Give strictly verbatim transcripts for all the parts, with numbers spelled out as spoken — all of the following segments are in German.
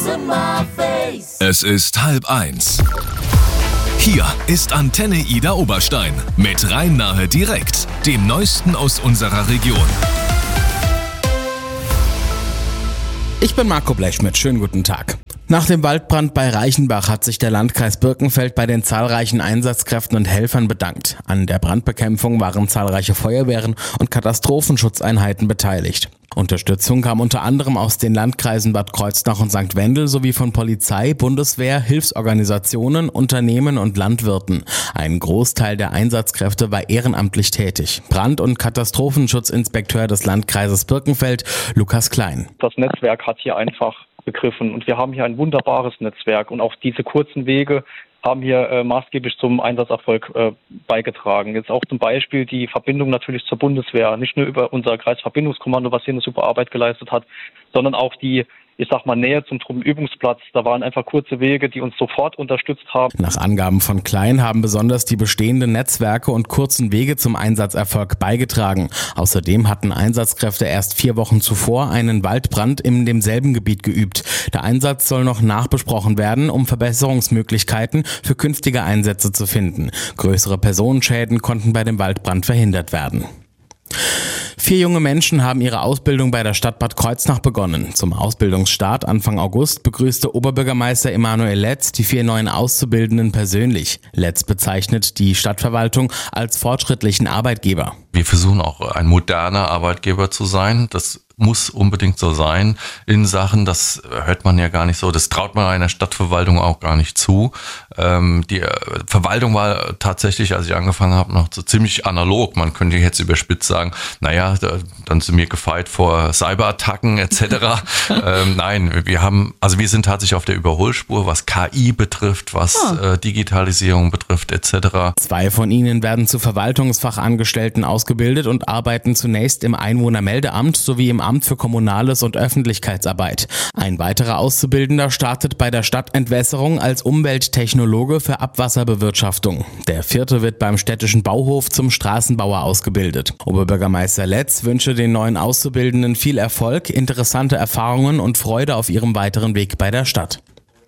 Es ist halb eins. Hier ist Antenne Ida Oberstein mit Rhein-Nahe direkt, dem Neuesten aus unserer Region. Ich bin Marco Blechschmidt, schönen guten Tag. Nach dem Waldbrand bei Reichenbach hat sich der Landkreis Birkenfeld bei den zahlreichen Einsatzkräften und Helfern bedankt. An der Brandbekämpfung waren zahlreiche Feuerwehren und Katastrophenschutzeinheiten beteiligt. Unterstützung kam unter anderem aus den Landkreisen Bad Kreuznach und Sankt Wendel sowie von Polizei, Bundeswehr, Hilfsorganisationen, Unternehmen und Landwirten. Ein Großteil der Einsatzkräfte war ehrenamtlich tätig. Brand- und Katastrophenschutzinspekteur des Landkreises Birkenfeld, Lukas Klein. Das Netzwerk hat hier einfach begriffen und wir haben hier ein wunderbares Netzwerk und auch diese kurzen Wege haben hier äh, maßgeblich zum Einsatzerfolg äh, beigetragen. Jetzt auch zum Beispiel die Verbindung natürlich zur Bundeswehr, nicht nur über unser Kreisverbindungskommando, was hier eine super Arbeit geleistet hat, sondern auch die, ich sag mal, Nähe zum Truppenübungsplatz. Da waren einfach kurze Wege, die uns sofort unterstützt haben. Nach Angaben von Klein haben besonders die bestehenden Netzwerke und kurzen Wege zum Einsatzerfolg beigetragen. Außerdem hatten Einsatzkräfte erst vier Wochen zuvor einen Waldbrand in demselben Gebiet geübt. Der Einsatz soll noch nachbesprochen werden, um Verbesserungsmöglichkeiten für künftige Einsätze zu finden. Größere Personenschäden konnten bei dem Waldbrand verhindert werden. Vier junge Menschen haben ihre Ausbildung bei der Stadt Bad Kreuznach begonnen. Zum Ausbildungsstart Anfang August begrüßte Oberbürgermeister Emanuel Letz die vier neuen Auszubildenden persönlich. Letz bezeichnet die Stadtverwaltung als fortschrittlichen Arbeitgeber. Wir versuchen auch ein moderner Arbeitgeber zu sein. Das muss unbedingt so sein in Sachen, das hört man ja gar nicht so, das traut man einer Stadtverwaltung auch gar nicht zu. Ähm, die Verwaltung war tatsächlich, als ich angefangen habe, noch so ziemlich analog. Man könnte jetzt überspitzt sagen, naja, da, dann sind wir gefeit vor Cyberattacken et cetera. ähm, nein, wir haben, also wir sind tatsächlich auf der Überholspur, was K I betrifft, was ah. äh, Digitalisierung betrifft et cetera. Zwei von ihnen werden zu Verwaltungsfachangestellten ausgebildet und arbeiten zunächst im Einwohnermeldeamt sowie im Amt für Kommunales und Öffentlichkeitsarbeit. Ein weiterer Auszubildender startet bei der Stadtentwässerung als Umwelttechnologe für Abwasserbewirtschaftung. Der vierte wird beim städtischen Bauhof zum Straßenbauer ausgebildet. Oberbürgermeister Letz wünsche den neuen Auszubildenden viel Erfolg, interessante Erfahrungen und Freude auf ihrem weiteren Weg bei der Stadt.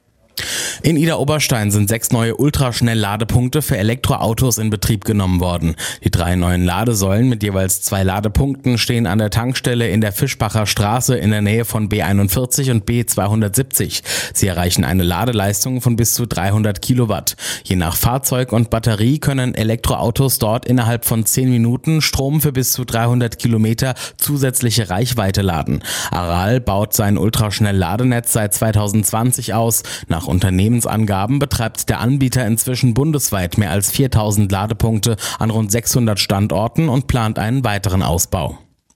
In Ida Oberstein sind sechs neue Ultraschnell-Ladepunkte für Elektroautos in Betrieb genommen worden. Die drei neuen Ladesäulen mit jeweils zwei Ladepunkten stehen an der Tankstelle in der Fischbacher Straße in der Nähe von B einundvierzig und B zweihundertsiebzig. Sie erreichen eine Ladeleistung von bis zu dreihundert Kilowatt. Je nach Fahrzeug und Batterie können Elektroautos dort innerhalb von zehn Minuten Strom für bis zu dreihundert Kilometer zusätzliche Reichweite laden. Aral baut sein Ultraschnell-Ladenetz seit zweitausendzwanzig aus. Nach Unternehmensangaben betreibt der Anbieter inzwischen bundesweit mehr als viertausend Ladepunkte an rund sechshundert Standorten und plant einen weiteren Ausbau.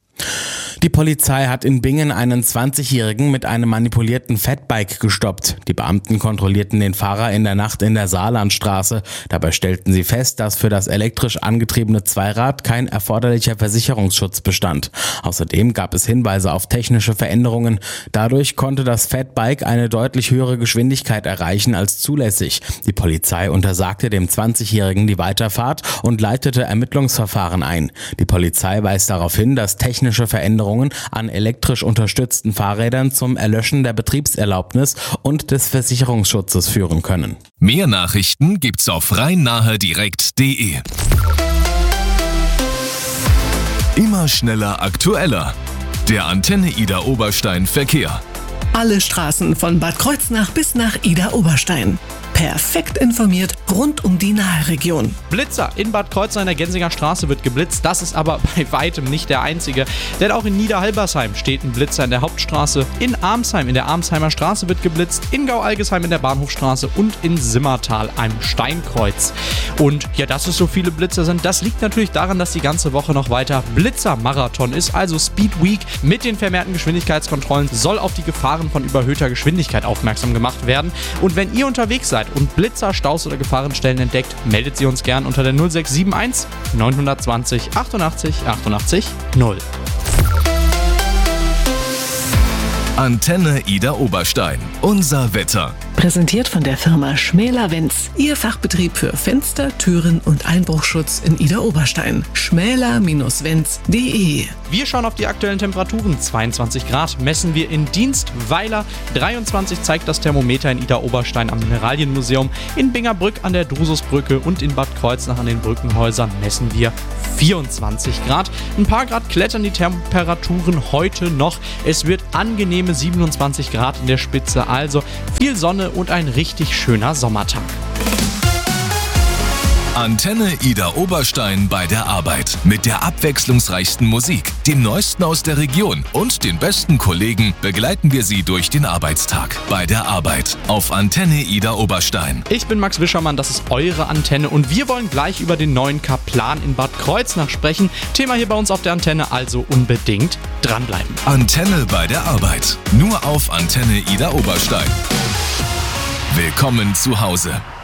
Die Polizei hat in Bingen einen zwanzigjährigen mit einem manipulierten Fatbike gestoppt. Die Beamten kontrollierten den Fahrer in der Nacht in der Saarlandstraße. Dabei stellten sie fest, dass für das elektrisch angetriebene Zweirad kein erforderlicher Versicherungsschutz bestand. Außerdem gab es Hinweise auf technische Veränderungen. Dadurch konnte das Fatbike eine deutlich höhere Geschwindigkeit erreichen als zulässig. Die Polizei untersagte dem zwanzigjährigen die Weiterfahrt und leitete Ermittlungsverfahren ein. Die Polizei weist darauf hin, dass technische Veränderungen an elektrisch unterstützten Fahrrädern zum Erlöschen der Betriebserlaubnis und des Versicherungsschutzes führen können. Mehr Nachrichten gibt's auf rhein-nahe direkt punkt de. Immer schneller, aktueller. Der Antenne Ida Oberstein Verkehr. Alle Straßen von Bad Kreuznach bis nach Ida Oberstein. Perfekt informiert rund um die Nahe-Region. Blitzer in Bad Kreuznach in der Gensinger Straße wird geblitzt. Das ist aber bei weitem nicht der einzige. Denn auch in Niederhalbersheim steht ein Blitzer in der Hauptstraße. In Armsheim in der Armsheimer Straße wird geblitzt. In Gau-Algesheim in der Bahnhofstraße und in Simmertal am Steinkreuz. Und ja, dass es so viele Blitzer sind, das liegt natürlich daran, dass die ganze Woche noch weiter Blitzer-Marathon ist. Also Speed Week mit den vermehrten Geschwindigkeitskontrollen soll auf die Gefahren von überhöhter Geschwindigkeit aufmerksam gemacht werden. Und wenn ihr unterwegs seid und Blitzer, Staus oder Gefahrenstellen entdeckt, meldet sie uns gern unter der null sechs sieben eins neun zwei null achtundachtzig achtundachtzig null. Antenne Ida Oberstein. Unser Wetter. Präsentiert von der Firma Schmäler-Wenz. Ihr Fachbetrieb für Fenster, Türen und Einbruchschutz in Ida Oberstein. schmäler Wenz punkt de. Wir schauen auf die aktuellen Temperaturen. zweiundzwanzig Grad messen wir in Dienstweiler. dreiundzwanzig zeigt das Thermometer in Ida Oberstein am Mineralienmuseum. In Bingerbrück an der Drususbrücke und in Bad Kreuznach an den Brückenhäusern messen wir vierundzwanzig Grad. Ein paar Grad klettern die Temperaturen heute noch. Es wird angenehme siebenundzwanzig Grad in der Spitze, also viel Sonne und ein richtig schöner Sommertag. Antenne Ida Oberstein bei der Arbeit. Mit der abwechslungsreichsten Musik, dem Neuesten aus der Region und den besten Kollegen begleiten wir Sie durch den Arbeitstag. Bei der Arbeit auf Antenne Ida Oberstein. Ich bin Max Wischermann, das ist eure Antenne und wir wollen gleich über den neuen Kaplan in Bad Kreuznach sprechen. Thema hier bei uns auf der Antenne, also unbedingt dranbleiben. Antenne bei der Arbeit. Nur auf Antenne Ida Oberstein. Willkommen zu Hause.